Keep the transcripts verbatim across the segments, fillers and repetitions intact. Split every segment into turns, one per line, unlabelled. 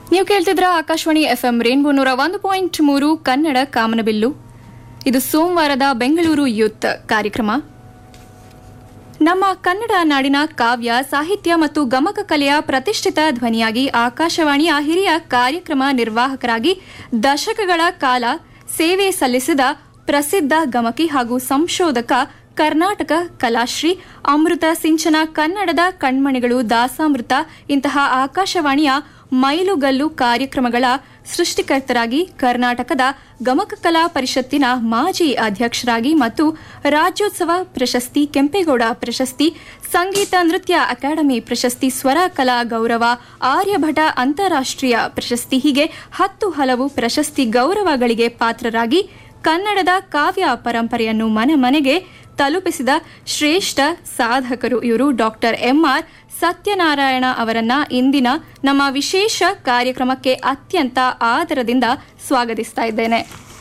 ನೀವು ಕೇಳ್ತಿದ್ರ Akashvani FM rainbow ನೂರ ಒಂದು ಪಾಯಿಂಟ್ ಮೂರು ಕನ್ನಡ ಕಾಮನಬಿಲ್ಲು. ಇದು ಸೋಮವಾರದ ಬೆಂಗಳೂರು ಯೂತ್ ಕಾರ್ಯಕ್ರಮ. ನಮ್ಮ ಕನ್ನಡ ನಾಡಿನ ಕಾವ್ಯ ಸಾಹಿತ್ಯ ಮತ್ತು ಗಮಕ ಕಲೆಯ ಪ್ರತಿಷ್ಠಿತ ಧ್ವನಿಯಾಗಿ ಆಕಾಶವಾಣಿಯ ಹಿರಿಯ ಕಾರ್ಯಕ್ರಮ ನಿರ್ವಾಹಕರಾಗಿ ದಶಕಗಳ ಕಾಲ ಸೇವೆ ಸಲ್ಲಿಸಿದ ಪ್ರಸಿದ್ಧ ಗಮಕಿ ಹಾಗೂ ಸಂಶೋಧಕ ಕರ್ನಾಟಕ ಕಲಾಶ್ರೀ ಅಮೃತ ಸಿಂಚನ ಕನ್ನಡದ ಕಣ್ಮಣಿಗಳು ದಾಸಾಮೃತ ಇಂತಹ ಆಕಾಶವಾಣಿಯ ಮೈಲುಗಲ್ಲು ಕಾರ್ಯಕ್ರಮಗಳ ಸೃಷ್ಟಿಕರ್ತರಾಗಿ ಕರ್ನಾಟಕದ ಗಮಕ ಕಲಾ ಪರಿಷತ್ತಿನ ಮಾಜಿ ಅಧ್ಯಕ್ಷರಾಗಿ ಮತ್ತು ರಾಜ್ಯೋತ್ಸವ ಪ್ರಶಸ್ತಿ, ಕೆಂಪೇಗೌಡ ಪ್ರಶಸ್ತಿ, ಸಂಗೀತ ನೃತ್ಯ ಅಕಾಡೆಮಿ ಪ್ರಶಸ್ತಿ, ಸ್ವರ ಕಲಾ ಗೌರವ, ಆರ್ಯಭಟ ಅಂತಾರಾಷ್ಟ್ರೀಯ ಪ್ರಶಸ್ತಿ ಹೀಗೆ ಹತ್ತು ಹಲವು ಪ್ರಶಸ್ತಿ ಗೌರವಗಳಿಗೆ ಪಾತ್ರರಾಗಿ ಕನ್ನಡದ ಕಾವ್ಯ ಪರಂಪರೆಯನ್ನು ಮನೆ ಮನೆಗೆ ತಲುಪಿಸಿದ ಶ್ರೇಷ್ಠ ಸಾಧಕರು ಇವರು. ಡಾಕ್ಟರ್ ಎಂಆರ್ ಸತ್ಯನಾರಾಯಣ ಅವರನ್ನ ಇಂದಿನ ನಮ್ಮ ವಿಶೇಷ ಕಾರ್ಯಕ್ರಮಕ್ಕೆ ಅತ್ಯಂತ ಆದರದಿಂದ ಸ್ವಾಗತಿಸ್ತಾ ಇದ್ದೇನೆ.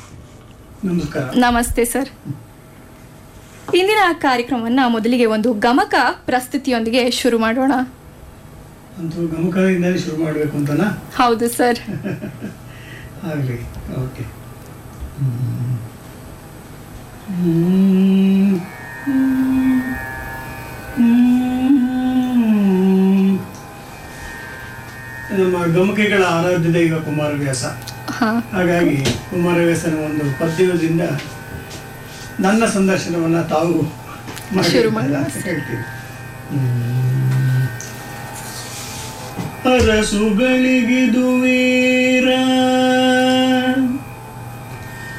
ನಮಸ್ತೆ ಸರ್. ಇಂದಿನ ಕಾರ್ಯಕ್ರಮವನ್ನ ಮೊದಲಿಗೆ ಒಂದು ಗಮಕ ಪ್ರಸ್ತುತಿಯೊಂದಿಗೆ ಶುರು ಮಾಡೋಣ.
ಗಮಕದಿಂದಲೇ ಶುರು ಮಾಡಬೇಕು ಅಂತನಾ?
ಹೌದು ಸರ್.
ಆಗಲಿ. ಓಕೆ. ನಮ್ಮ ಗಮಕೆಗಳ ಆರಾಧ್ಯ ದೈವ ಕುಮಾರವ್ಯಾಸ. ಹಾಗಾಗಿ ಕುಮಾರವ್ಯಾಸನ ಒಂದು ಪದ್ಯದಿಂದ ನನ್ನ ಸಂದರ್ಶನವನ್ನು ತಾವು ಹೇಳ್ತೀವಿ. ಅರಸುಗಳಿಗಿದು ವೀರ